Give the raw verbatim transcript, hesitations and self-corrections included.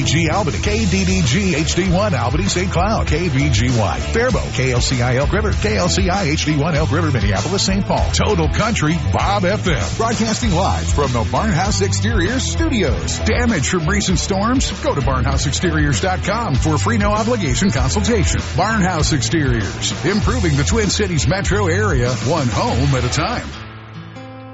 G Albany, K D D G H D one Albany Saint Cloud, K V G Y Faribault, K L C I Elk River, K L C I H D one Elk River, Minneapolis, Saint Paul. Total Country Bob F M. Broadcasting live from the Barnhouse Exteriors Studios. Damage from recent storms? Go to barnhouse exteriors dot com for a free no obligation consultation. Barnhouse Exteriors, improving the Twin Cities metro area, one home at a time.